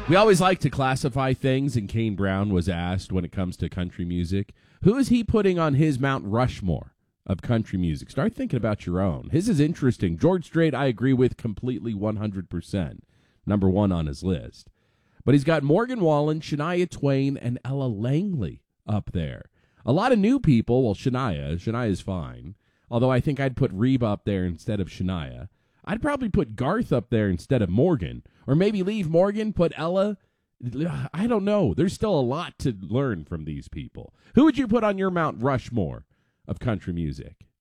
We always like to classify things, and Kane Brown was asked when it comes to country music, who is he putting on his Mount Rushmore of country music? Start thinking about your own. His is interesting. George Strait, I agree with completely 100%. Number one on his list. But he's got Morgan Wallen, Shania Twain, and Ella Langley up there. A lot of new people. Well, Shania's fine. Although I think I'd put Reba up there instead of Shania. I'd probably put Garth up there instead of Morgan. Or maybe leave Morgan, put Ella. I don't know. There's still a lot to learn from these people. Who would you put on your Mount Rushmore of country music?